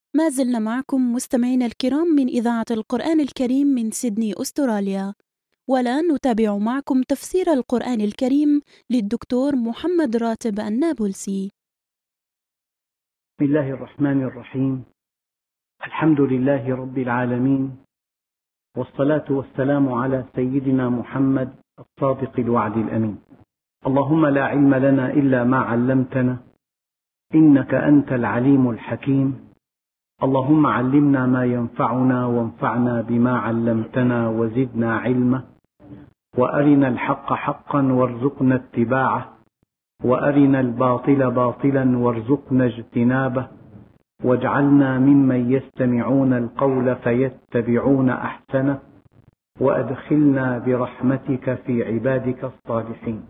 ما زلنا معكم مستمعينا الكرام من إذاعة القرآن الكريم من سيدني أستراليا، والآن نتابع معكم تفسير القرآن الكريم للدكتور محمد راتب النابلسي. بسم الله الرحمن الرحيم. الحمد لله رب العالمين، والصلاة والسلام على سيدنا محمد الصادق الوعد الأمين. اللهم لا علم لنا إلا ما علمتنا، إنك أنت العليم الحكيم. اللهم علمنا ما ينفعنا وانفعنا بما علمتنا وزدنا علما، وأرنا الحق حقا وارزقنا اتباعه، وأرنا الباطل باطلا وارزقنا اجتنابه، واجعلنا ممن يستمعون القول فيتبعون أحسنه، وأدخلنا برحمتك في عبادك الصالحين.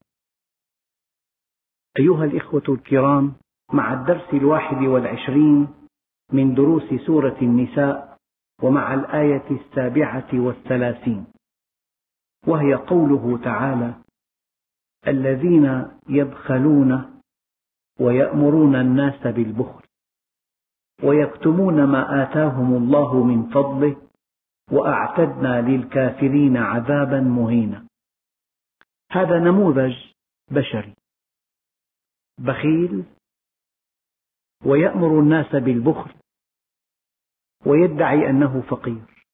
أيها الإخوة الكرام، مع الدرس 21 من دروس سورة النساء، ومع الآية 37، وهي قوله تعالى: الذين يبخلون ويأمرون الناس بالبخل ويكتمون ما آتاهم الله من فضله وأعتدنا للكافرين عذابا مهينا. هذا نموذج بشري، بخيل ويأمر الناس بالبخل ويدعي أنه فقير.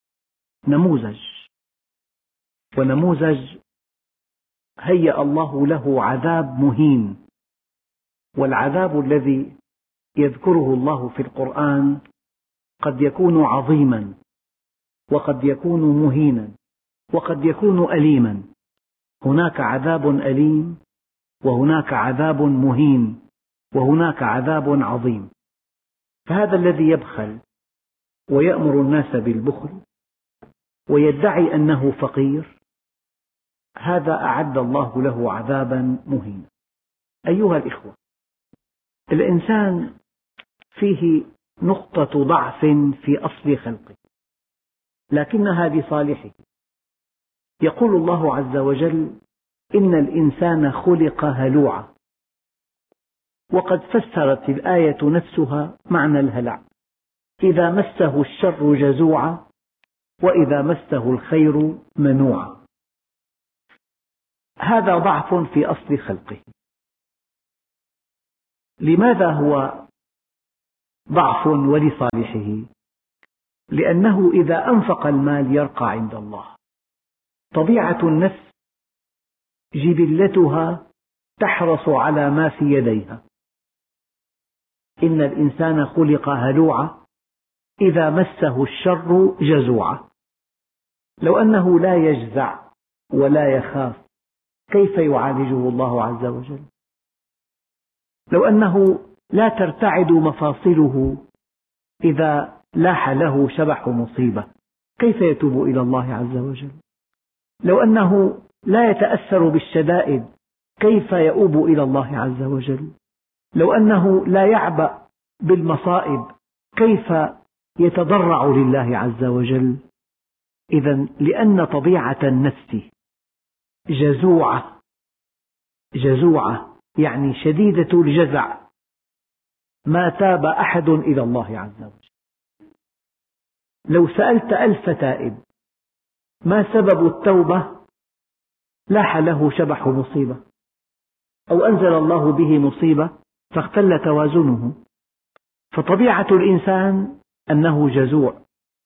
ونموذج هيأ الله له عذاب مهين. والعذاب الذي يذكره الله في القرآن قد يكون عظيما، وقد يكون مهينا، وقد يكون أليما. هناك عذاب أليم، وهناك عذاب مهين، وهناك عذاب عظيم. فهذا الذي يبخل ويأمر الناس بالبخل ويدعي أنه فقير، هذا أعد الله له عذابا مهينا. أيها الإخوة، الإنسان فيه نقطة ضعف في أصل خلقه، لكنها لصالحه. يقول الله عز وجل: إن الإنسان خلق هلوعا. وقد فسرت الآية نفسها معنى الهلع: إذا مسه الشر جزوعا، وإذا مسه الخير منوعا. هذا ضعف في أصل خلقه. لماذا هو ضعف ولصالحه؟ لأنه إذا أنفق المال يرقى عند الله. طبيعة النفس جبلتها تحرص على ما في يديها. إن الإنسان خلق هلوعا إذا مسه الشر جزوعا. لو أنه لا يجزع ولا يخاف، كيف يعالجه الله عز وجل؟ لو أنه لا ترتعد مفاصله إذا لاح له شبح مصيبة، كيف يتوب إلى الله عز وجل؟ لو أنه لا يتأثر بالشدائد، كيف يؤوب إلى الله عز وجل؟ لو أنه لا يعبأ بالمصائب، كيف يتضرع لله عز وجل؟ إذن لأن طبيعة النفس جزوعة يعني شديدة الجزع، ما تاب أحد إلى الله عز وجل. لو سألت 1000 تائب ما سبب التوبة، لاح له شبح مصيبة، أو أنزل الله به مصيبة فاختل توازنه. فطبيعة الإنسان أنه جزوع،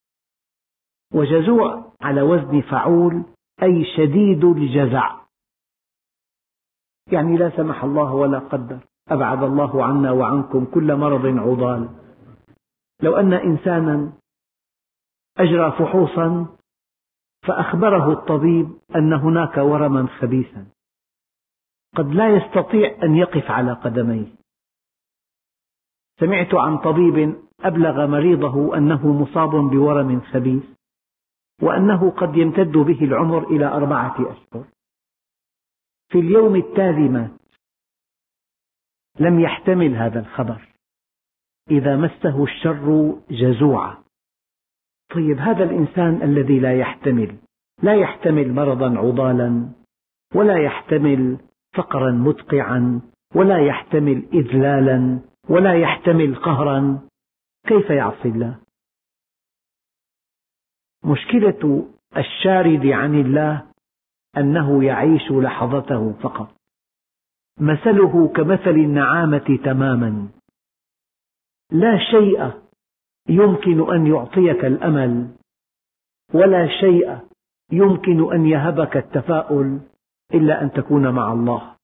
وجزوع على وزن فعول، أي شديد الجزع. يعني لا سمح الله ولا قدر، أبعد الله عنا وعنكم كل مرض عضال. لو أن إنسانا أجرى فحوصا فأخبره الطبيب أن هناك ورما خبيثا، قد لا يستطيع أن يقف على قدميه. سمعت عن طبيب أبلغ مريضه أنه مصاب بورم خبيث، وأنه قد يمتد به العمر إلى 4 أشهر. في اليوم التالي مات. لم يحتمل هذا الخبر. إذا مسه الشر جزوعا. طيب، هذا الإنسان الذي لا يحتمل مرضا عضالا، ولا يحتمل فقرا مدقعا، ولا يحتمل إذلالا، ولا يحتمل قهرا، كيف يعصي الله؟ مشكلة الشارد عن الله أنه يعيش لحظته فقط، مثله كمثل النعامة تماما، لا شيء يمكن أن يعطيك الأمل، ولا شيء يمكن أن يهبك التفاؤل إلا أن تكون مع الله.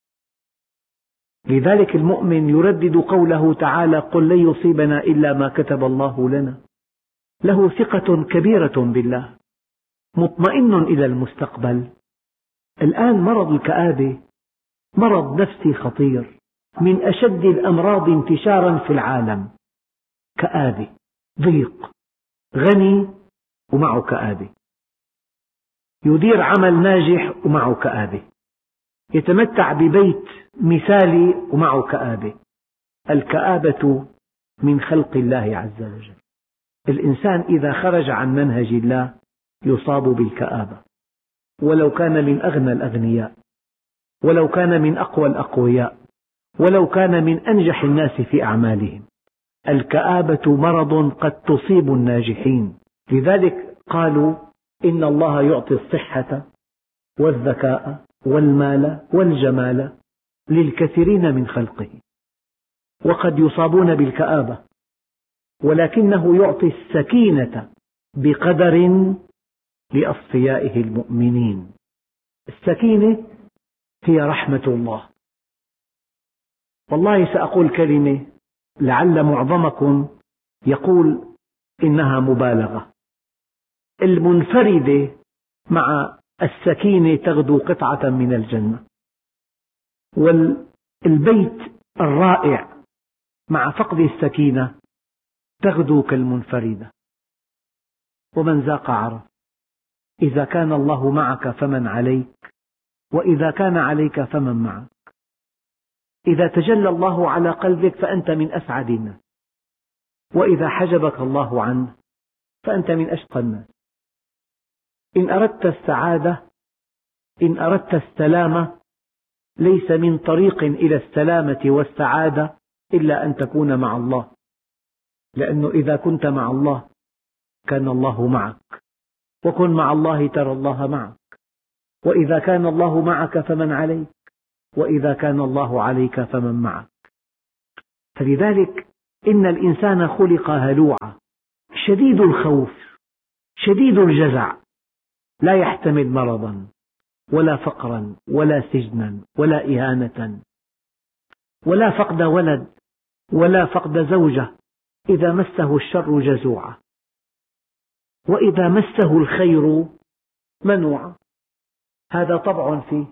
لذلك المؤمن يردد قوله تعالى: قل لن يصيبنا إلا ما كتب الله لنا. له ثقة كبيرة بالله، مطمئن إلى المستقبل. الآن مرض الكآبة مرض نفسي خطير، من أشد الأمراض انتشارا في العالم. كآبة، ضيق، غني ومعه كآبة، يدير عمل ناجح ومعه كآبة، يتمتع ببيت مثالي ومعه كآبة. الكآبة من خلق الله عز وجل. الإنسان إذا خرج عن منهج الله يصاب بالكآبة، ولو كان من أغنى الأغنياء، ولو كان من أقوى الأقوياء، ولو كان من أنجح الناس في أعمالهم. الكآبة مرض قد تصيب الناجحين. لذلك قالوا: إن الله يعطي الصحة والذكاء والمال والجمال للكثيرين من خلقه، وقد يصابون بالكآبة، ولكنه يعطي السكينة بقدر لأصفيائه المؤمنين. السكينة هي رحمة الله. والله سأقول كلمة لعل معظمكم يقول إنها مبالغة. المنفردة مع السكينة تغدو قطعة من الجنة، والبيت الرائع مع فقد السكينة تغدو كالمنفردة. ومن ذاق عرف. إذا كان الله معك فمن عليك، وإذا كان عليك فمن معك. إذا تجلى الله على قلبك فأنت من أسعد الناس، وإذا حجبك الله عنه فأنت من أشقى الناس. إن أردت السعادة، إن أردت السلامة، ليس من طريق إلى السلامة والسعادة إلا أن تكون مع الله، لأنه إذا كنت مع الله كان الله معك، وكن مع الله ترى الله معك. وإذا كان الله معك فمن عليك، وإذا كان الله عليك فمن معك. فلذلك إن الإنسان خلق هلوعا، شديد الخوف، شديد الجزع، لا يحتمل مرضا ولا فقرا ولا سجنا ولا إهانة ولا فقد ولد ولا فقد زوجة. إذا مسه الشر جزوعا، وإذا مسه الخير منوعا. هذا طبع فيه.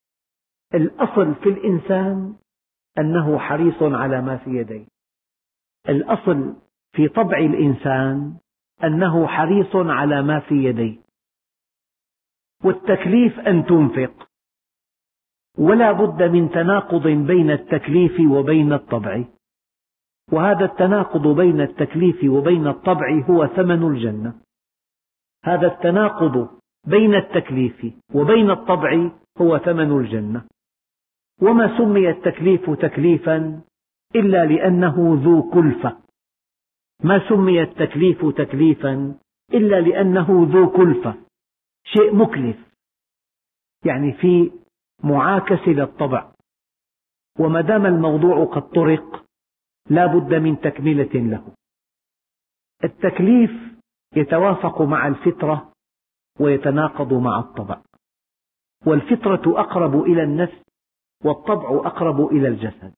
الأصل في الإنسان أنه حريص على ما في يديه. الأصل في طبع الإنسان أنه حريص على ما في يديه. والتكليف أن تنفق، ولا بد من تناقض بين التكليف وبين الطبع، وهذا التناقض بين التكليف وبين الطبع هو ثمن الجنة. هذا التناقض بين التكليف وبين الطبع هو ثمن الجنة. وما سمي التكليف تكليفا إلا لأنه ذو كلفة. ما سمي التكليف تكليفا إلا لأنه ذو كلفة، شيء مكلف، يعني في معاكسة للطبع. وما دام الموضوع قد طرق لا بد من تكملة له. التكليف يتوافق مع الفطرة ويتناقض مع الطبع، والفطرة أقرب إلى النفس والطبع أقرب إلى الجسد.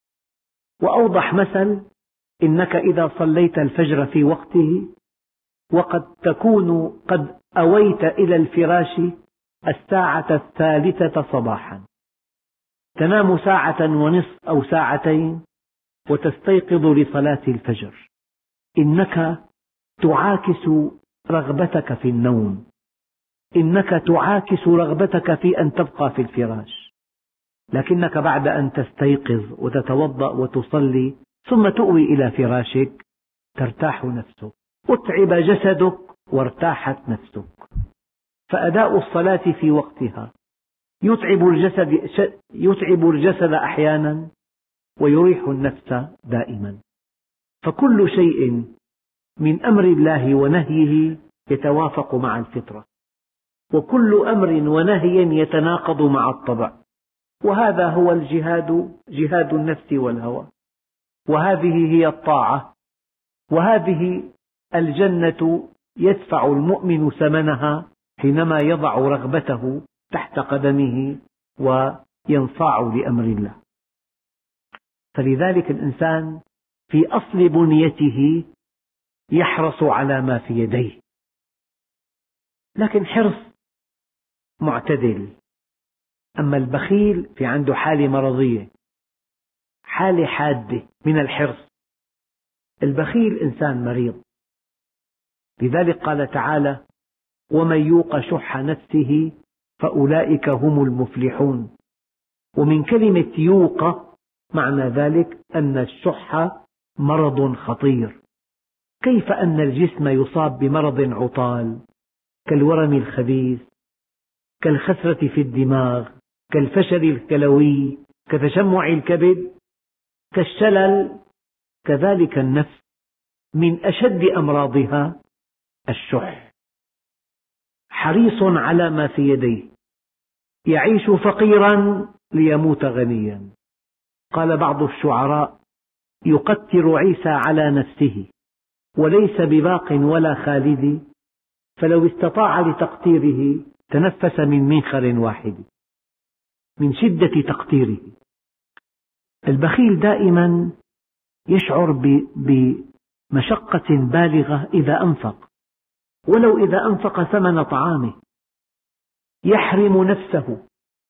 وأوضح مثل: إنك إذا صليت الفجر في وقته وقد تكون قد أويت إلى الفراش الساعة 3 صباحا، تنام ساعة ونصف أو ساعتين وتستيقظ لصلاة الفجر، إنك تعاكس رغبتك في النوم، إنك تعاكس رغبتك في أن تبقى في الفراش، لكنك بعد أن تستيقظ وتتوضأ وتصلي ثم تؤوي إلى فراشك ترتاح نفسك، أتعب جسدك وارتاحت نفسك. فأداء الصلاة في وقتها يتعب الجسد أحيانا ويريح النفس دائما. فكل شيء من أمر الله ونهيه يتوافق مع الفطرة، وكل أمر ونهي يتناقض مع الطبع، وهذا هو الجهاد، جهاد النفس والهوى، وهذه هي الطاعة، وهذه الجنة يدفع المؤمن ثمنها حينما يضع رغبته تحت قدمه وينصاع لأمر الله. فلذلك الإنسان في أصل بنيته يحرص على ما في يديه، لكن حرص معتدل. أما البخيل في عنده حالة مرضية، حالة حادة من الحرص. البخيل إنسان مريض، لذلك قال تعالى: ومن يوق شح نفسه فأولئك هم المفلحون. ومن كلمة يوق معنى ذلك أن الشح مرض خطير. كيف أن الجسم يصاب بمرض عطال كالورم الخبيث، كالخسرة في الدماغ، كالفشل الكلوي، كتشمع الكبد، كالشلل، كذلك النفس من أشد أمراضها الشح. حريص على ما في يديه، يعيش فقيرا ليموت غنيا. قال بعض الشعراء: يقتر عيسى على نفسه وليس بباق ولا خالد، فلو استطاع لتقتيره تنفس من منخر واحد، من شدة تقتيره. البخيل دائما يشعر بمشقة بالغة إذا أنفق، ولو إذا أنفق ثمن طعامه، يحرم نفسه.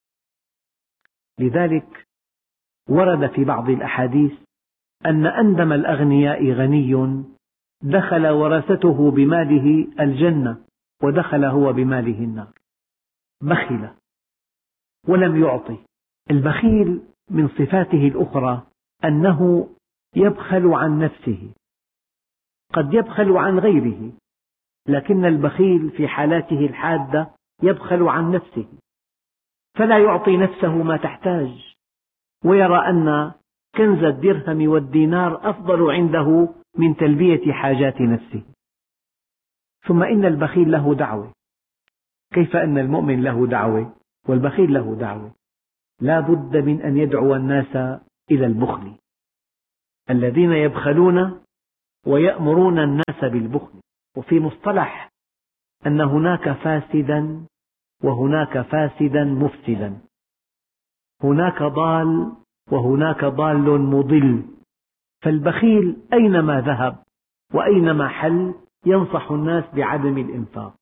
لذلك ورد في بعض الأحاديث أن أندم الأغنياء غني دخل ورثته بماله الجنة ودخل هو بماله النار. بخل ولم يعطي. البخيل من صفاته الأخرى أنه يبخل عن نفسه، قد يبخل عن غيره، لكن البخيل في حالاته الحادة يبخل عن نفسه، فلا يعطي نفسه ما تحتاج، ويرى أن كنز الدرهم والدينار أفضل عنده من تلبية حاجات نفسه. ثم إن البخيل له دعوة. كيف أن المؤمن له دعوة والبخيل له دعوة؟ لا بد من أن يدعو الناس إلى البخل. الذين يبخلون ويأمرون الناس بالبخل. وفي مصطلح أن هناك فاسدا وهناك فاسدا مفسدا، هناك ضال وهناك ضال مضل. فالبخيل أينما ذهب وأينما حل ينصح الناس بعدم الإنفاق،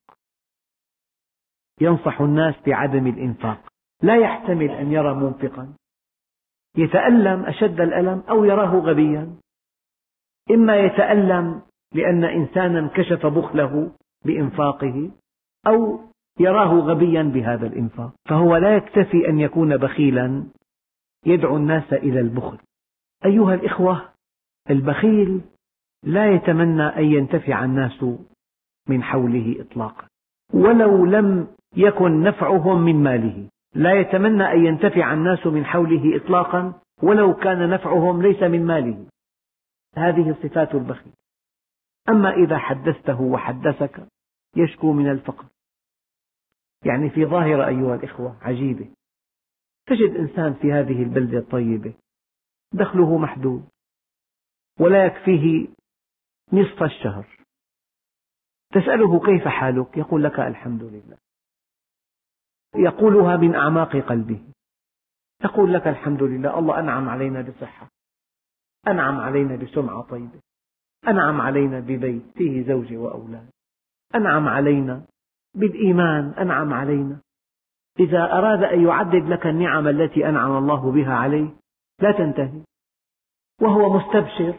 ينصح الناس بعدم الإنفاق. لا يحتمل أن يرى منفقا، يتألم أشد الألم، أو يراه غبيا. إما يتألم لأن إنسانا كشف بخله بإنفاقه، أو يراه غبيا بهذا الإنفاق. فهو لا يكتفي أن يكون بخيلا، يدعو الناس إلى البخل. أيها الإخوة، البخيل لا يتمنى أن ينتفع الناس من حوله إطلاقا، ولو لم يكن نفعهم من ماله. لا يتمنى أن ينتفع الناس من حوله إطلاقا ولو كان نفعهم ليس من ماله. هذه صفات البخيل. أما إذا حدثته وحدثك يشكو من الفقر. يعني في ظاهرة أيها الإخوة عجيبة، تجد إنسان في هذه البلدة الطيبة دخله محدود ولا يكفيه نصف الشهر، تسأله كيف حالك؟ يقول لك الحمد لله، يقولها من أعماق قلبه. يقول لك الحمد لله، الله أنعم علينا بصحة، أنعم علينا بسمعة طيبة، أنعم علينا ببيت فيه زوجة وأولاد، أنعم علينا بالإيمان، أنعم علينا. إذا أراد أن يعدد لك النعم التي أنعم الله بها عليه لا تنتهي، وهو مستبشر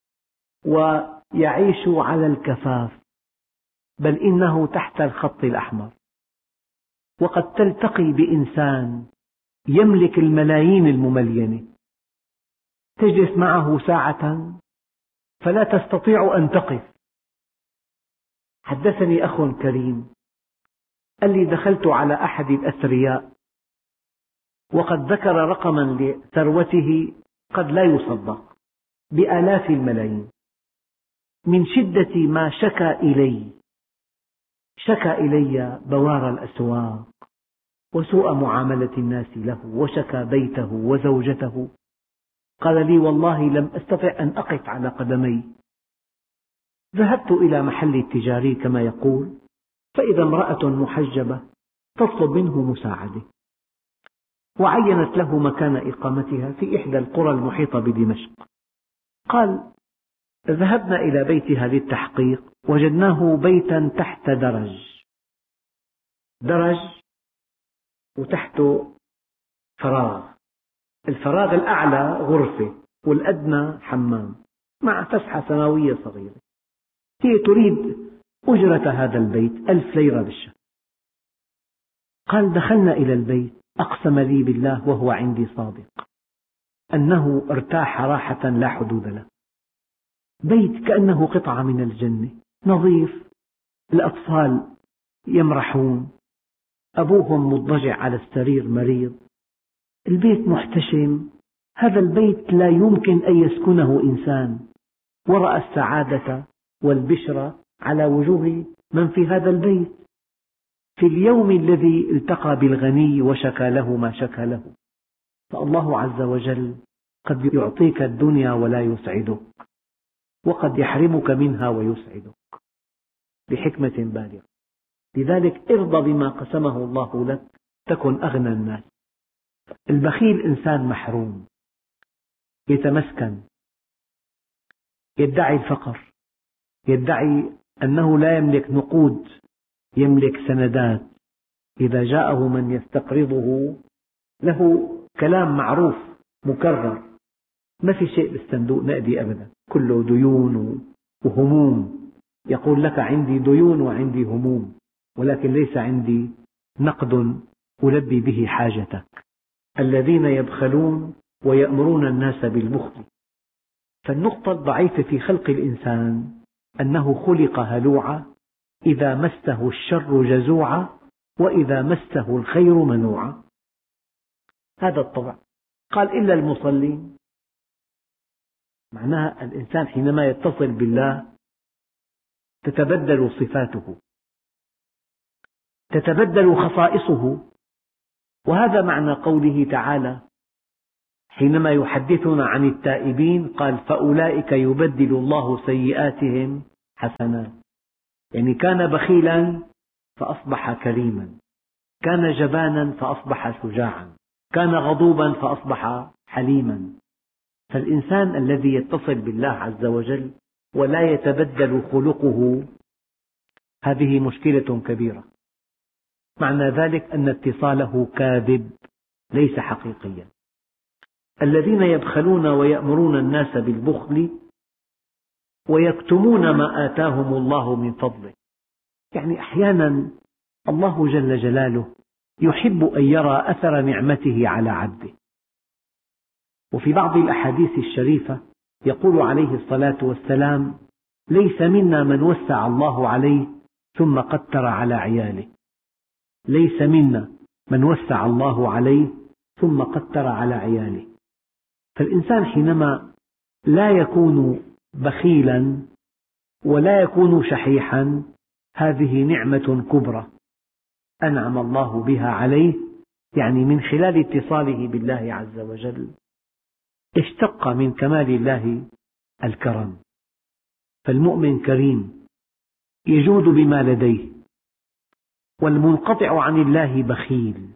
ويعيش على الكفاف، بل إنه تحت الخط الأحمر. وقد تلتقي بإنسان يملك الملايين المملينة، تجلس معه ساعة فلا تستطيع أن تقف. حدثني أخ كريم قال لي: دخلت على أحد الأثرياء وقد ذكر رقما لثروته قد لا يصدق، بآلاف الملايين، من شدة ما شكى إلي بوار الأسواق وسوء معاملة الناس له، وشكى بيته وزوجته. قال لي: والله لم أستطع أن أقف على قدمي. ذهبت إلى محل التجاري كما يقول، فإذا امرأة محجبة تطلب منه مساعدة، وعينت له مكان إقامتها في إحدى القرى المحيطة بدمشق. قال: ذهبنا إلى بيتها للتحقيق، وجدناه بيتا تحت درج وتحته فراغ، الفراغ الأعلى غرفة والأدنى حمام مع فسحة سماوية صغيرة. هي تريد أجرة هذا البيت 1000 ليرة بالشهر. قال: دخلنا إلى البيت، أقسم لي بالله وهو عندي صادق أنه ارتاح راحة لا حدود له. بيت كأنه قطعة من الجنة، نظيف، الأطفال يمرحون، أبوهم مضطجع على السرير مريض، البيت محتشم. هذا البيت لا يمكن أن يسكنه إنسان، ورأى السعادة والبشرة على وجوه من في هذا البيت في اليوم الذي التقى بالغني وشكى له ما شكى له. فالله عز وجل قد يعطيك الدنيا ولا يسعدك، وقد يحرمك منها ويسعدك بحكمة بالغة. لذلك ارضى بما قسمه الله لك تكن أغنى الناس. البخيل إنسان محروم، يتمسكن، يدعي الفقر، يدعي أنه لا يملك نقود، يملك سندات. إذا جاءه من يستقرضه له كلام معروف مكرر: ما في شيء بالصندوق نقدي أبدا، كله ديون وهموم. يقول لك: عندي ديون وعندي هموم، ولكن ليس عندي نقد ألبي به حاجتك. الذين يبخلون ويأمرون الناس بالبخل. فالنقطة الضعيفة في خلق الإنسان أنه خلق هلوعا، إذا مسه الشر جزوعا، وإذا مسه الخير منوعا. هذا الطبع. قال: إلا المصلين. معناها الإنسان حينما يتصل بالله تتبدل صفاته، تتبدل خصائصه. وهذا معنى قوله تعالى حينما يحدثنا عن التائبين، قال: فأولئك يبدل الله سيئاتهم حسنات. يعني كان بخيلا فأصبح كريما، كان جبانا فأصبح شجاعا، كان غضوبا فأصبح حليما. فالإنسان الذي يتصل بالله عز وجل ولا يتبدل خلقه، هذه مشكلة كبيرة. معنى ذلك أن اتصاله كاذب ليس حقيقيا. الذين يبخلون ويأمرون الناس بالبخل ويكتمون ما آتاهم الله من فضله. يعني أحيانا الله جل جلاله يحب أن يرى أثر نعمته على عبده. وفي بعض الأحاديث الشريفة يقول عليه الصلاة والسلام: ليس منا من وسع الله عليه ثم قتر على عياله. ليس منا من وسع الله عليه ثم قتر على عياله. فالإنسان حينما لا يكون بخيلا ولا يكون شحيحا، هذه نعمة كبرى أنعم الله بها عليه. يعني من خلال اتصاله بالله عز وجل اشتق من كمال الله الكرم. فالمؤمن كريم يجود بما لديه، والمنقطع عن الله بخيل.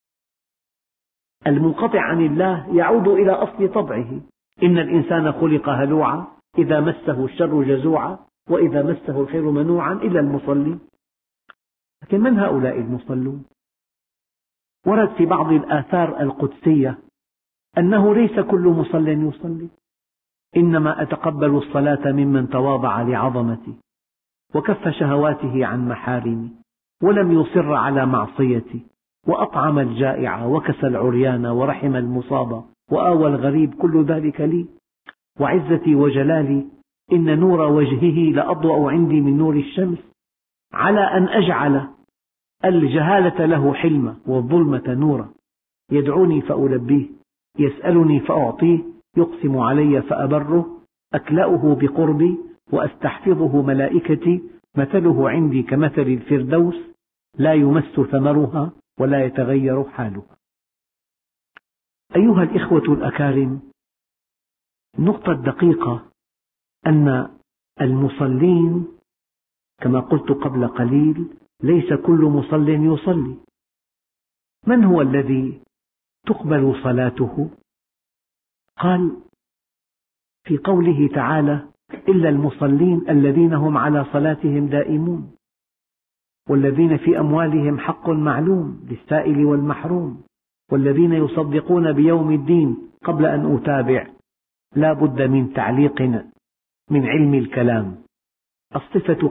المنقطع عن الله يعود إلى أصل طبعه: إن الإنسان خلق هلوعا، إذا مسه الشر جزوعا، وإذا مسه الخير منوعا، إلا المصلين. لكن من هؤلاء المصلون؟ ورد في بعض الآثار القدسية أنه ليس كل مصل يصلي، إنما أتقبل الصلاة ممن تواضع لعظمتي وكف شهواته عن محارمي، ولم يصر على معصيتي، وأطعم الجائع وكسى العريان ورحم المصاب وآوى الغريب، كل ذلك لي. وعزتي وجلالي إن نور وجهه لأضوأ عندي من نور الشمس، على أن أجعل الجهالة له حلمة والظلمة نورا. يدعوني فألبيه، يسألني فأعطيه، يقسم علي فأبره، أكلأه بقربي وأستحفظه ملائكتي مثله عندي كمثل الفردوس لا يمس ثمرها ولا يتغير حالها. أيها الإخوة الأكارم، النقطة الدقيقة أن المصلين كما قلت قبل قليل ليس كل مصل يصلي. من هو الذي تقبل صلاته؟ قال في قوله تعالى: إلا المصلين الذين هم على صلاتهم دائمون والذين في أموالهم حق معلوم للسائل والمحروم والذين يصدقون بيوم الدين. قبل أن أتابع لا بد من تعليق من علم الكلام. الصفة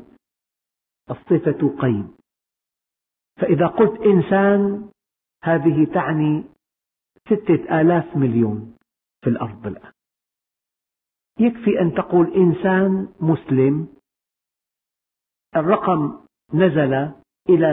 قيد، فإذا قلت إنسان هذه تعني 6,000 مليون في الأرض الآن. يكفي أن تقول إنسان مسلم، الرقم نزل إلى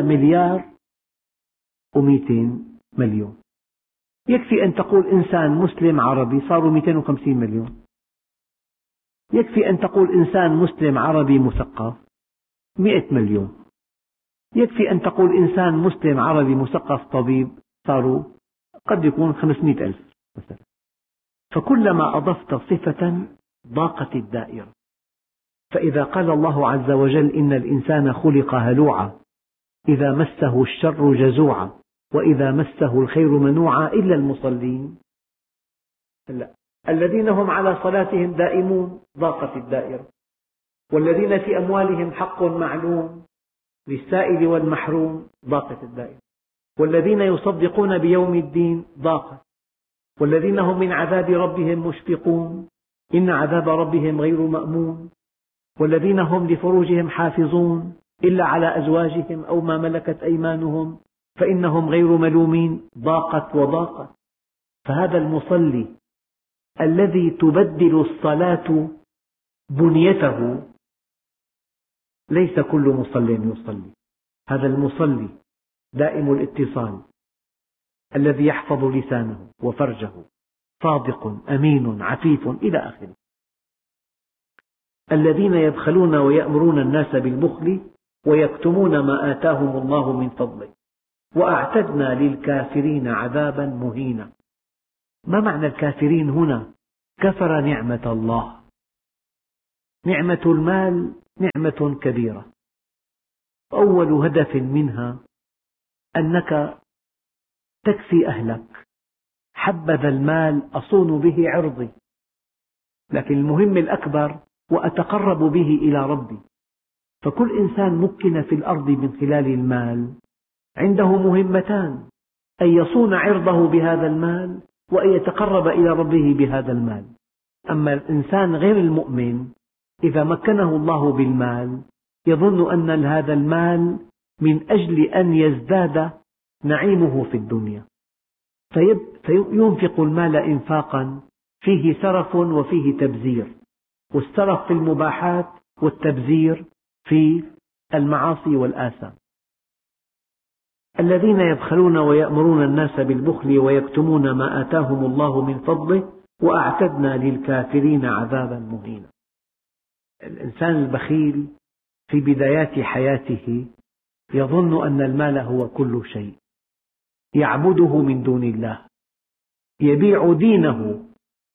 1,200,000,000. يكفي أن تقول إنسان مسلم عربي صاروا 250 مليون. يكفي أن تقول إنسان مسلم عربي مثقف 100 مليون. يكفي أن تقول إنسان مسلم عربي مثقف طبيب صاروا قد يكون 500,000 مثلا. فكلما أضفت صفة ضاقت الدائرة. فإذا قال الله عز وجل: إن الإنسان خلق هلوعا إذا مسه الشر جزوعا وإذا مسه الخير منوعا إلا المصلين الذين هم على صلاتهم دائمون، ضاقت الدائرة. والذين في أموالهم حق معلوم للسائل والمحروم، ضاقت الدائرة. والذين يصدقون بيوم الدين، ضاقت. والذين هم من عذاب ربهم مشفقون، إن عذاب ربهم غير مأمون. والذين هم لفروجهم حافظون إلا على أزواجهم أو ما ملكت أيمانهم فإنهم غير ملومين، ضاقت وضاقت. فهذا المصلي الذي تبدل الصلاة بنيته ليس كل مصل يصلي. هذا المصلي دائم الاتصال الذي يحفظ لسانه وفرجه، صادق أمين عفيف إلى آخره. الذين يبخلون ويأمرون الناس بالبخل ويكتمون ما آتاهم الله من فضله وأعتدنا للكافرين عذابا مهينا. ما معنى الكافرين هنا؟ كفر نعمة الله. نعمة المال نعمة كبيرة، أول هدف منها أنك تكفي أهلك. حبذا المال أصون به عرضي، لكن المهم الأكبر وأتقرب به إلى ربي. فكل إنسان مكن في الأرض من خلال المال عنده مهمتان: أن يصون عرضه بهذا المال وأن يتقرب إلى ربه بهذا المال. أما الإنسان غير المؤمن إذا مكنه الله بالمال يظن أن هذا المال من أجل أن يزداد نعيمه في الدنيا، فينفق المال إنفاقا فيه سرف وفيه تبذير، والسرف في المباحات والتبذير في المعاصي والآثام. الذين يبخلون ويأمرون الناس بالبخل ويكتمون ما آتاهم الله من فضله وأعتدنا للكافرين عذابا مهينا. الإنسان البخيل في بدايات حياته يظن أن المال هو كل شيء، يعبده من دون الله، يبيع دينه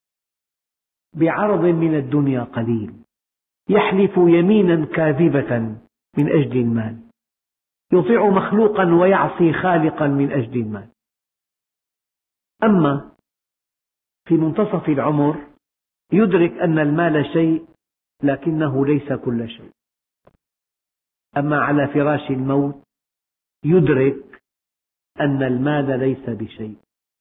بعرض من الدنيا قليل، يحلف يمينا كاذبة من أجل المال، يطيع مخلوقا ويعصي خالقا من أجل المال. أما في منتصف العمر يدرك أن المال شيء لكنه ليس كل شيء. أما على فراش الموت يدرك أن المال ليس بشيء.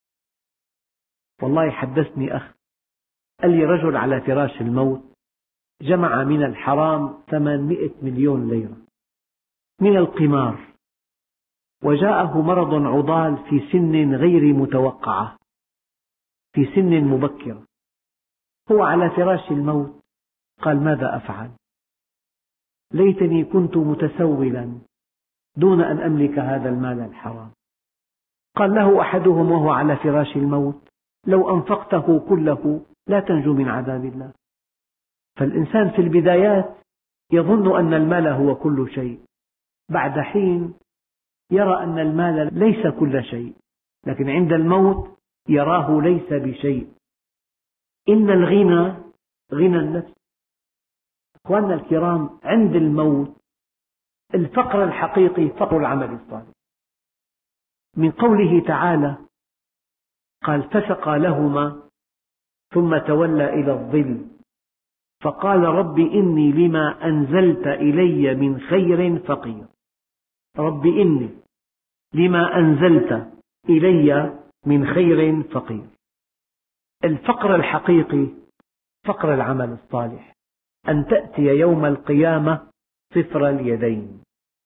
والله حدثني أخ قال لي رجل على فراش الموت جمع من الحرام 800 مليون ليرة من القمار، وجاءه مرض عضال في سن غير متوقعة، في سن مبكرة. هو على فراش الموت قال: ماذا أفعل؟ ليتني كنت متسولا دون أن أملك هذا المال الحرام. قال له أحدهم وهو على فراش الموت: لو أنفقته كله لا تنجو من عذاب الله. فالإنسان في البدايات يظن أن المال هو كل شيء، بعد حين يرى أن المال ليس كل شيء، لكن عند الموت يراه ليس بشيء. إن الغنى غنى النفس. أخواننا الكرام، عند الموت الفقر الحقيقي فقر العمل الصالح. من قوله تعالى قال فسقى لهما ثم تولى إلى الظل فقال رب إني لما أنزلت إلي من خير فقير. رب إني لما أنزلت إلي من خير فقير. الفقر الحقيقي فقر العمل الصالح، أن تأتي يوم القيامة صفر اليدين.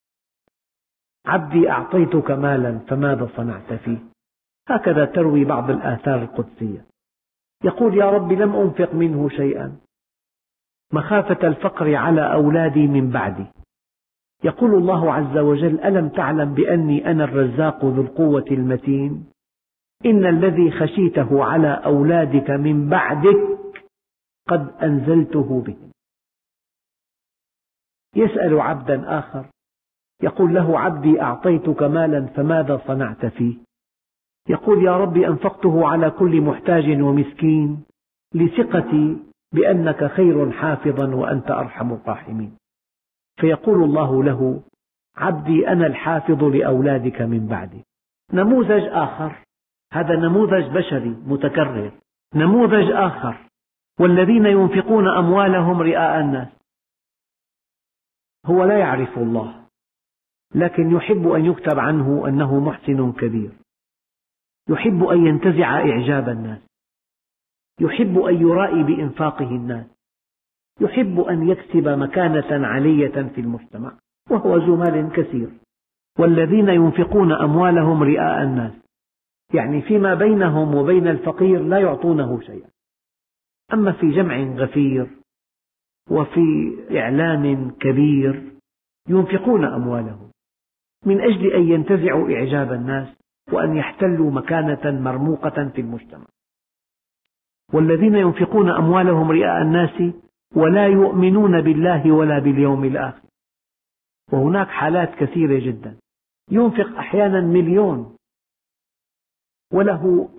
عبدي أعطيتك مالا فماذا صنعت فيه؟ هكذا تروي بعض الآثار القدسية. يقول يا رب لم أنفق منه شيئا مخافة الفقر على أولادي من بعدي. يقول الله عز وجل ألم تعلم بأني أنا الرزاق ذو القوة المتين إن الذي خشيته على أولادك من بعدك قد أنزلته بهم. يسأل عبدا آخر يقول له عبدي أعطيتك مالا فماذا صنعت فيه؟ يقول يا رب أنفقته على كل محتاج ومسكين لثقتي بأنك خير حافظا وأنت أرحم الراحمين. فيقول الله له عبدي أنا الحافظ لأولادك من بعدي. نموذج آخر، هذا نموذج بشري متكرر. نموذج آخر والذين ينفقون أموالهم رئاء الناس. هو لا يعرف الله لكن يحب أن يكتب عنه أنه محسن كبير، يحب أن ينتزع إعجاب الناس، يحب أن يرائي بإنفاقه الناس، يحب أن يكسب مكانة علية في المجتمع وهو ذو مال كثير. والذين ينفقون أموالهم رئاء الناس يعني فيما بينهم وبين الفقير لا يعطونه شيئا، أما في جمع غفير وفي إعلان كبير ينفقون أموالهم من أجل أن ينتزعوا إعجاب الناس وأن يحتلوا مكانة مرموقة في المجتمع. والذين ينفقون أموالهم رئاء الناس ولا يؤمنون بالله ولا باليوم الآخر. وهناك حالات كثيرة جدا، ينفق أحيانا 1,000,000 وله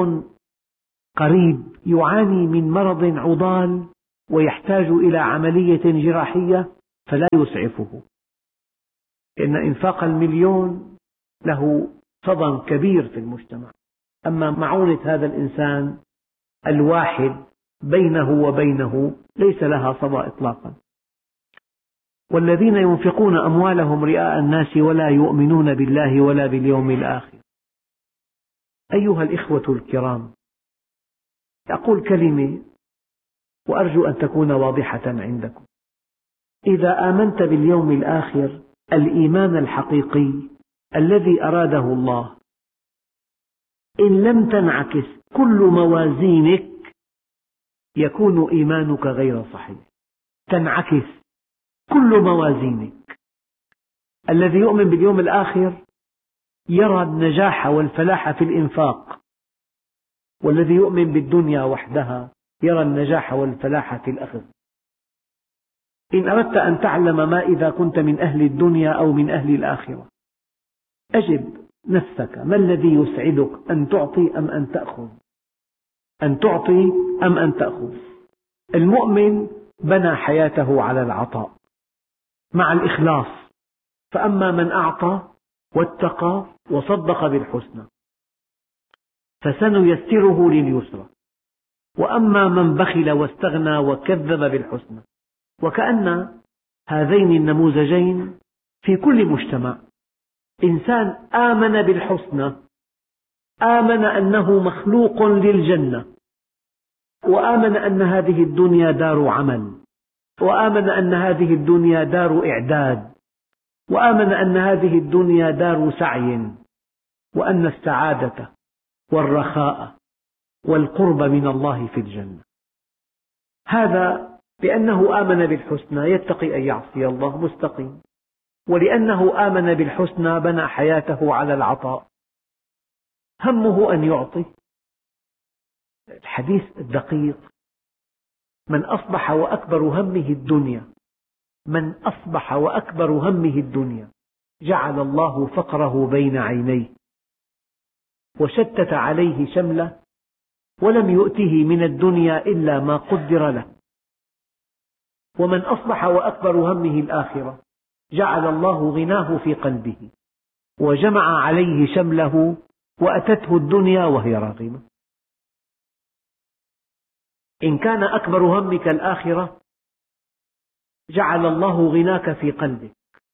قريب يعاني من مرض عضال ويحتاج إلى عملية جراحية فلا يسعفه، لأن إنفاق 1,000,000 له صدى كبير في المجتمع. أما معونة هذا الإنسان الواحد بينه وبينه ليس لها صدى إطلاقا. والذين ينفقون أموالهم رئاء الناس ولا يؤمنون بالله ولا باليوم الآخر. أيها الإخوة الكرام، أقول كلمة وأرجو أن تكون واضحة عندكم. إذا آمنت باليوم الآخر الإيمان الحقيقي الذي أراده الله، إن لم تنعكس كل موازينك يكون إيمانك غير صحيح. تنعكس كل موازينك. الذي يؤمن باليوم الآخر يرى النجاح والفلاح في الإنفاق، والذي يؤمن بالدنيا وحدها يرى النجاح والفلاح في الأخذ. إن أردت أن تعلم ما إذا كنت من أهل الدنيا أو من أهل الآخرة، أجب نفسك ما الذي يسعدك، أن تعطي أم أن تأخذ؟ أن تعطي أم أن تأخذ؟ المؤمن بنى حياته على العطاء مع الإخلاص، فأما من أعطى واتقى وصدق بالحسنى فسنيسره لليسرى، وأما من بخل واستغنى وكذب بالحسنى. وكأن هذين النموذجين في كل مجتمع، إنسان آمن بالحسنى، آمن أنه مخلوق للجنة، وآمن أن هذه الدنيا دار عمل، وآمن أن هذه الدنيا دار إعداد، وآمن أن هذه الدنيا دار سعي، وأن السعادة والرخاء والقرب من الله في الجنة. هذا لأنه آمن بالحسنى يتقي أن يعصي الله مستقيم، ولأنه آمن بالحسنى بنى حياته على العطاء، همه أن يعطي. الحديث الدقيق من أصبح وأكبر همه الدنيا، من أصبح وأكبر همه الدنيا جعل الله فقره بين عينيه وشتت عليه شمله ولم يؤته من الدنيا إلا ما قدر له. ومن أصبح وأكبر همه الآخرة جعل الله غناه في قلبه وجمع عليه شمله وأتته الدنيا وهي راغمة. إن كان أكبر همك الآخرة جعل الله غناك في قلبك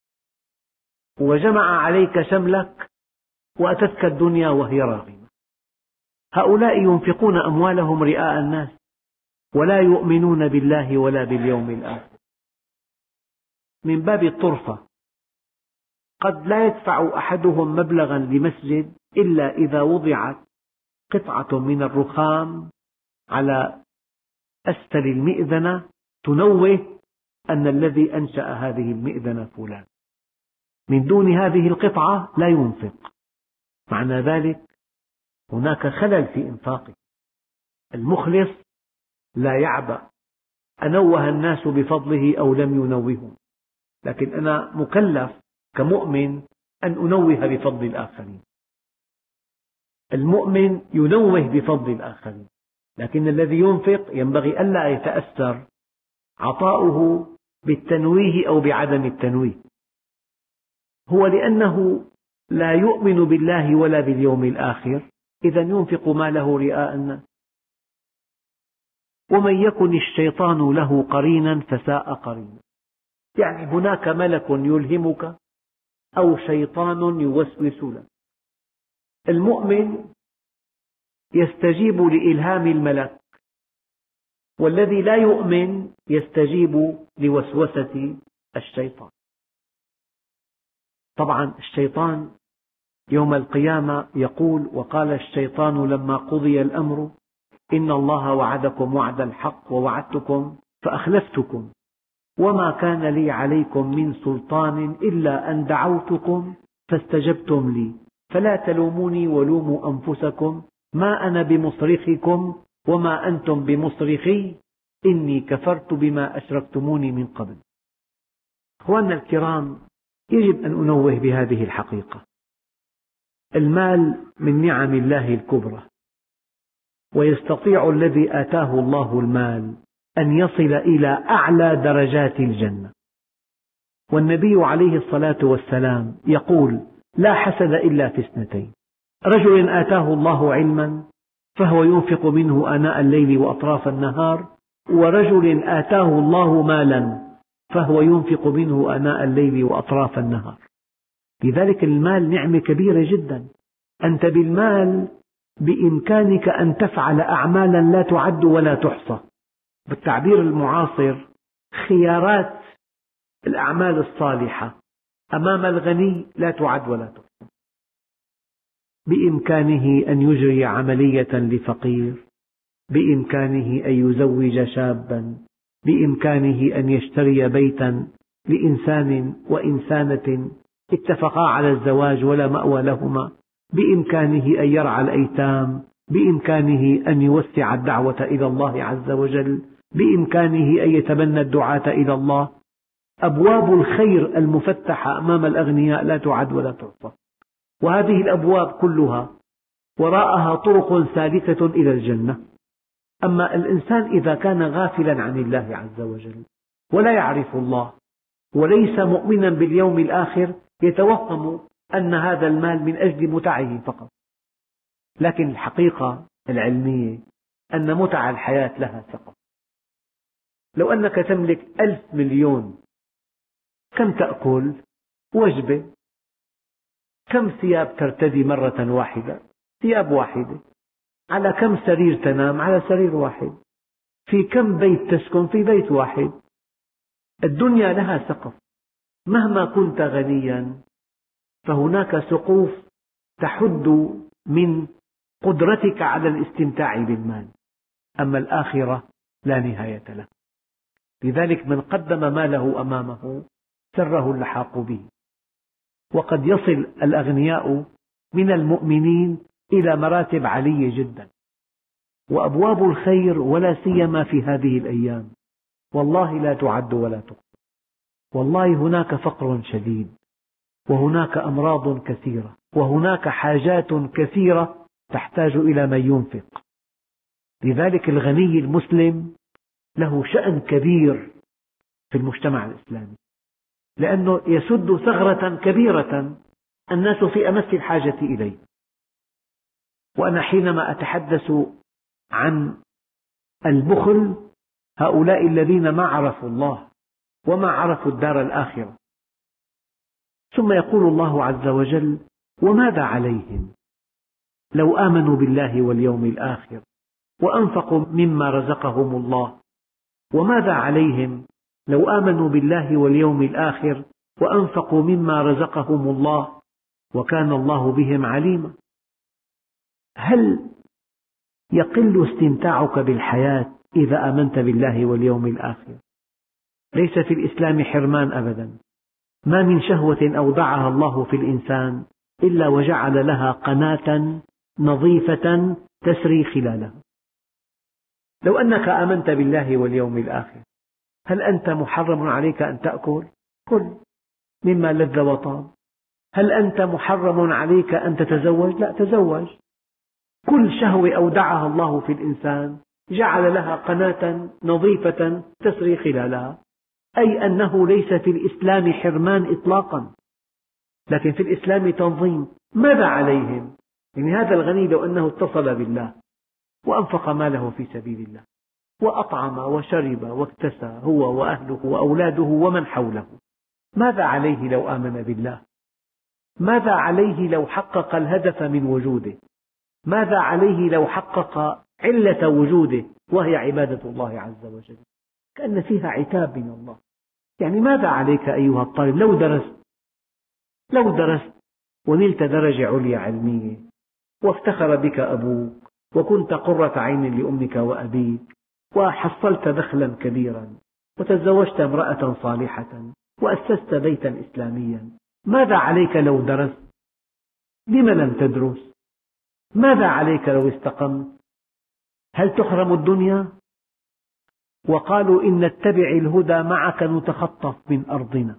وجمع عليك شملك وأتتك الدنيا وهي راغمة. هؤلاء ينفقون أموالهم رئاء الناس ولا يؤمنون بالله ولا باليوم الآخر. من باب الطرفة قد لا يدفع أحدهم مبلغا لمسجد إلا إذا وضعت قطعة من الرخام على أسفل المئذنة تنوه أن الذي أنشأ هذه المئذنة فلان. من دون هذه القطعة لا ينفق. معنى ذلك هناك خلل في إنفاقه. المخلص لا يعبأ أنوه الناس بفضله أو لم ينوههم، لكن أنا مكلف كمؤمن أن أنوه بفضل الآخرين. المؤمن ينوه بفضل الآخرين، لكن الذي ينفق ينبغي ألا يتأثر عطاؤه بالتنويه أو بعدم التنويه. هو لأنه لا يؤمن بالله ولا باليوم الآخر إذا ينفق ماله رئاء الناس. ومن يكن الشيطان له قرينا فساء قرينا، يعني هناك ملك يلهمك أو شيطان يوسوس لك. المؤمن يستجيب لإلهام الملك، والذي لا يؤمن يستجيب لوسوسة الشيطان. طبعا الشيطان يوم القيامة يقول: وقال الشيطان لما قضي الأمر إن الله وعدكم وعد الحق ووعدتكم فأخلفتكم وما كان لي عليكم من سلطان إلا أن دعوتكم فاستجبتم لي فلا تلوموني ولوموا أنفسكم ما أنا بمصرخكم وما أنتم بمصرخي إني كفرت بما أشركتموني من قبل. أخواننا الكرام، يجب أن أنوه بهذه الحقيقة. المال من نعم الله الكبرى، ويستطيع الذي آتاه الله المال أن يصل إلى أعلى درجات الجنة. والنبي عليه الصلاة والسلام يقول: لا حسد إلا في اثنتين: رجل آتاه الله علما فهو ينفق منه آناء الليل وأطراف النهار، ورجل آتاه الله مالا فهو ينفق منه آناء الليل وأطراف النهار. لذلك المال نعمة كبيرة جدا. أنت بالمال بإمكانك أن تفعل أعمالا لا تعد ولا تحصى. بالتعبير المعاصر خيارات الأعمال الصالحة أمام الغني لا تعد ولا تحصى. بإمكانه أن يجري عملية لفقير، بإمكانه أن يزوج شابا، بإمكانه أن يشتري بيتا لإنسان وإنسانة اتفقا على الزواج ولا مأوى لهما، بإمكانه أن يرعى الأيتام، بإمكانه أن يوسع الدعوة إلى الله عز وجل، بإمكانه أن يتبنى الدعاة إلى الله. أبواب الخير المفتحة أمام الأغنياء لا تعد ولا تحصى، وهذه الأبواب كلها وراءها طرق سالكة إلى الجنة. أما الإنسان إذا كان غافلا عن الله عز وجل ولا يعرف الله وليس مؤمنا باليوم الآخر يتوهم أن هذا المال من أجل متعه فقط. لكن الحقيقة العلمية أن متع الحياة لها سقف. لو أنك تملك 1000 مليون، كم تأكل؟ وجبة. كم ثياب ترتدي مرة واحدة؟ ثياب واحدة. على كم سرير تنام؟ على سرير واحد. في كم بيت تسكن؟ في بيت واحد. الدنيا لها سقف. مهما كنت غنيا فهناك سقوف تحد من قدرتك على الاستمتاع بالمال، أما الآخرة لا نهاية لها. لذلك من قدم ماله أمامه سره اللحاق به. وقد يصل الأغنياء من المؤمنين إلى مراتب عالية جدا. وأبواب الخير ولا سيما في هذه الأيام والله لا تعد ولا تحصى. والله هناك فقر شديد، وهناك أمراض كثيرة، وهناك حاجات كثيرة تحتاج إلى من ينفق. لذلك الغني المسلم له شأن كبير في المجتمع الإسلامي، لأنه يسد ثغرة كبيرة الناس في أمس الحاجة إليه. وأنا حينما أتحدث عن البخل، هؤلاء الذين ما عرفوا الله وما عرفوا الدار الآخرة. ثم يقول الله عز وجل: وماذا عليهم لو آمنوا بالله واليوم الآخر وأنفقوا مما رزقهم الله. وماذا عليهم لو آمنوا بالله واليوم الآخر وأنفقوا مما رزقهم الله وكان الله بهم عليما. هل يقل استمتاعك بالحياة إذا آمنت بالله واليوم الآخر؟ ليس في الإسلام حرمان أبدا. ما من شهوة أودعها الله في الإنسان إلا وجعل لها قناة نظيفة تسري خلالها. لو أنك آمنت بالله واليوم الآخر، هل أنت محرم عليك أن تأكل؟ كل مما لذ وطاب. هل أنت محرم عليك أن تتزوج؟ لا، تزوج. كل شهوة أودعها الله في الإنسان جعل لها قناة نظيفة تسري خلالها، أي أنه ليس في الإسلام حرمان إطلاقا، لكن في الإسلام تنظيم. ماذا عليهم؟ يعني هذا الغني لو أنه اتصل بالله وأنفق ماله في سبيل الله وأطعم وشرب واكتسى هو وأهله وأولاده ومن حوله، ماذا عليه لو آمن بالله؟ ماذا عليه لو حقق الهدف من وجوده؟ ماذا عليه لو حقق علة وجوده وهي عبادة الله عز وجل؟ كأن فيها عتاب من الله. يعني ماذا عليك أيها الطالب لو درست ونلت درجة عليا علمية وافتخر بك أبوك وكنت قرة عين لأمك وأبيك وحصلت دخلا كبيرا وتزوجت امرأة صالحة وأسست بيتا إسلاميا، ماذا عليك لو درست؟ لم لم تدرس؟ ماذا عليك لو استقمت؟ هل تحرم الدنيا؟ وقالوا إن نتبع الهدى معك نتخطف من أرضنا.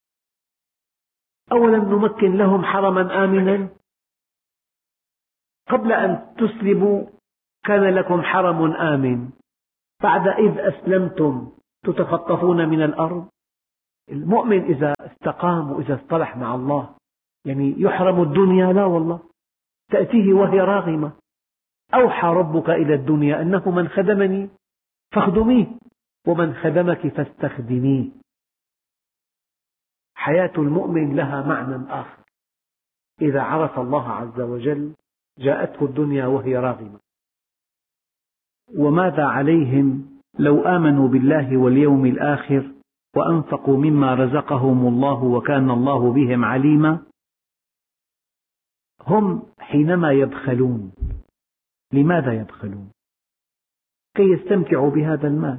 أولم نمكن لهم حرما آمنا؟ قبل أن تسلموا كان لكم حرم آمن، بعد إذ أسلمتم تتخطفون من الأرض. المؤمن إذا استقام وإذا اصطلح مع الله يعني يحرم الدنيا؟ لا والله، تأتيه وهي راغمة. أوحى ربك إلى الدنيا أنه من خدمني فاخدميه ومن خدمك فاستخدميه. حياة المؤمن لها معنى آخر. إذا عرف الله عز وجل جاءته الدنيا وهي راغمة. وماذا عليهم لو آمنوا بالله واليوم الآخر وأنفقوا مما رزقهم الله وكان الله بهم عليما. هم حينما يبخلون، لماذا يبخلون؟ كي يستمتعوا بهذا المال.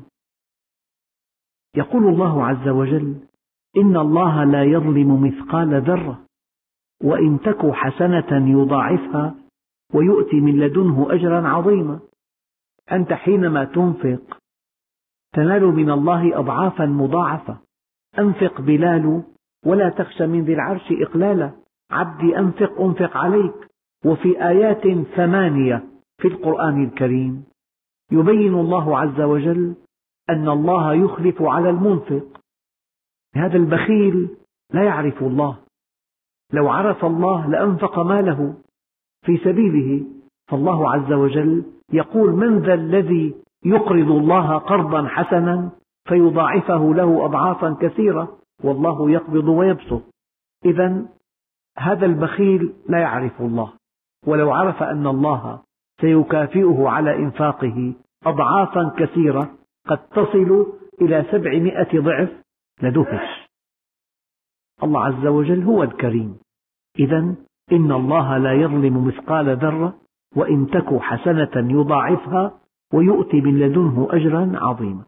يقول الله عز وجل: إن الله لا يظلم مثقال ذرة وإن تك حسنة يضاعفها ويؤتي من لدنه أجرا عظيما. أنت حينما تنفق تنال من الله أضعافا مضاعفة. أنفق بلال ولا تخش من ذي العرش إقلالا، عبدي أنفق عليك. وفي آيات 8 في القرآن الكريم يبين الله عز وجل أن الله يخلف على المنفق. هذا البخيل لا يعرف الله، لو عرف الله لأنفق ماله في سبيله. فالله عز وجل يقول: من ذا الذي يقرض الله قرضا حسنا فيضاعفه له أضعافا كثيرة والله يقبض ويبسط. إذن هذا البخيل لا يعرف الله، ولو عرف أن الله سيكافئه على إنفاقه أضعافا كثيرة قد تصل إلى 700 ضعف لدهش. الله عز وجل هو الكريم. إذن إن الله لا يظلم مثقال ذرة وإن تك حسنة يضاعفها ويؤتي من لدنه أجرا عظيما.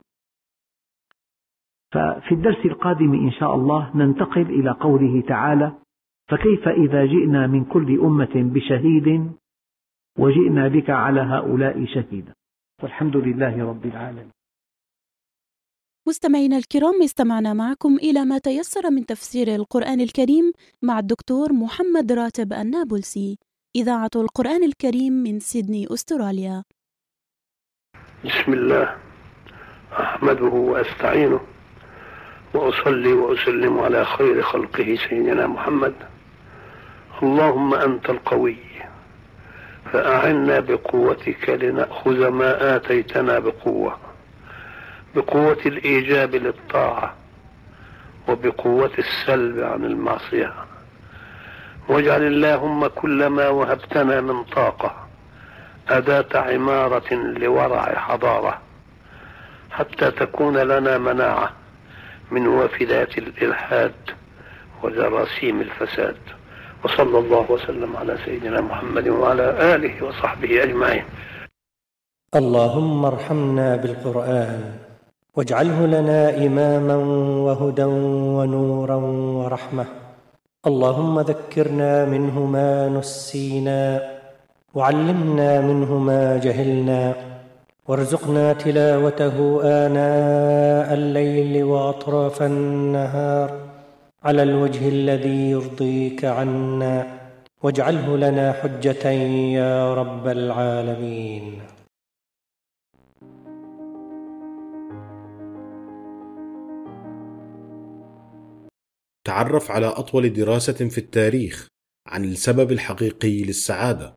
ففي الدرس القادم إن شاء الله ننتقل إلى قوله تعالى: فكيف إذا جئنا من كل أمة بشهيد وجئنا بك على هؤلاء شهيدا. والحمد لله رب العالمين. مستمعينا الكرام، استمعنا معكم إلى ما تيسر من تفسير القرآن الكريم مع الدكتور محمد راتب النابلسي، إذاعة القرآن الكريم من سيدني أستراليا. بسم الله، أحمده وأستعينه وأصلي وأسلم على خير خلقه سيدنا محمد. اللهم أنت القوي فأعنا بقوتك لنأخذ ما آتيتنا بقوة الإيجاب للطاعة وبقوة السلب عن المعصية. واجعل اللهم كل ما وهبتنا من طاقة أداة عمارة لورع حضارة، حتى تكون لنا مناعة من وافدات الإلحاد وجراثيم الفساد. وصلى الله وسلم على سيدنا محمد وعلى آله وصحبه أجمعين. اللهم ارحمنا بالقرآن واجعله لنا إماما وهدى ونورا ورحمة. اللهم ذكرنا منه ما نسينا وعلمنا منه ما جهلنا، وارزقنا تلاوته آناء الليل وأطراف النهار على الوجه الذي يرضيك عنا، واجعله لنا حجة يا رب العالمين. تعرف على أطول دراسة في التاريخ عن السبب الحقيقي للسعادة.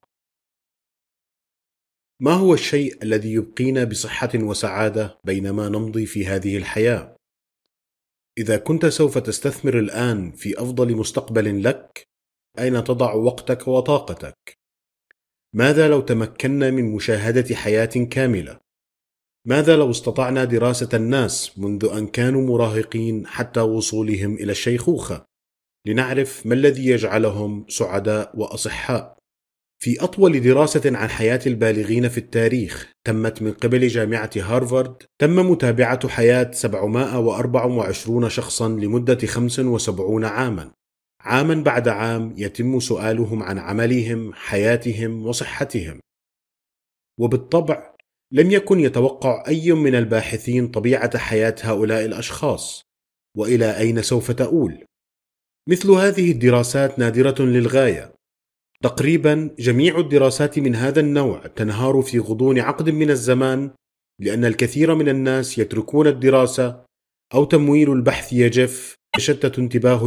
ما هو الشيء الذي يبقينا بصحة وسعادة بينما نمضي في هذه الحياة؟ إذا كنت سوف تستثمر الآن في أفضل مستقبل لك، أين تضع وقتك وطاقتك؟ ماذا لو تمكنا من مشاهدة حياة كاملة؟ ماذا لو استطعنا دراسة الناس منذ أن كانوا مراهقين حتى وصولهم إلى الشيخوخة، لنعرف ما الذي يجعلهم سعداء وأصحاء؟ في أطول دراسة عن حياة البالغين في التاريخ تمت من قبل جامعة هارفارد، تم متابعة حياة 724 شخصا لمدة 75 عاما. عاما بعد عام يتم سؤالهم عن عملهم، حياتهم وصحتهم. وبالطبع لم يكن يتوقع أي من الباحثين طبيعة حياة هؤلاء الأشخاص وإلى أين سوف تؤول. مثل هذه الدراسات نادرة للغاية. تقريبا جميع الدراسات من هذا النوع تنهار في غضون عقد من الزمان، لأن الكثير من الناس يتركون الدراسة أو تمويل البحث يجف، يشتت انتباه